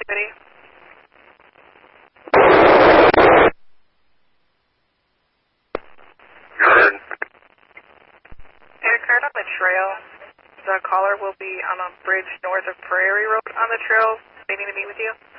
activity. It occurred on the trail. The caller will be on a bridge north of Prairie Road on the trail, waiting to meet with you.